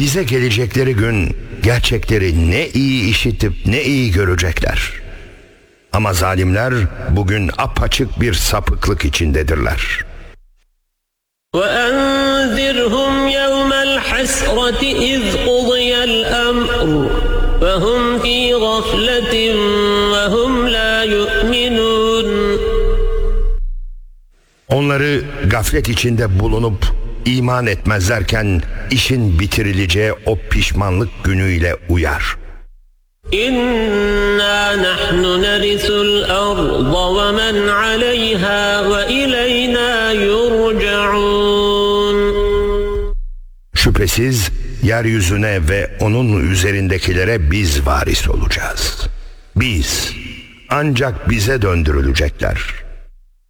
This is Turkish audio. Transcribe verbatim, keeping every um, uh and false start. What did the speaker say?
bize gelecekleri gün gerçekleri ne iyi işitip ne iyi görecekler. Ama zalimler bugün apaçık bir sapıklık içindedirler. وَأَنذِرْهُمْ يَوْمَ الْحَسْرَةِ إِذْ قُضِيَ الْأَمْرُ وَهُمْ فِي غَفْلَةٍ وَهُمْ لَا يُؤْمِنُونَ. Onları gaflet içinde bulunup iman etmezlerken işin bitirileceği o pişmanlık günüyle uyar. İnna nahnu nerisul arda ve men aleyha ve ileyna yurcaun. Şüphesiz yeryüzüne ve onun üzerindekilere biz varis olacağız. Biz, ancak bize döndürülecekler.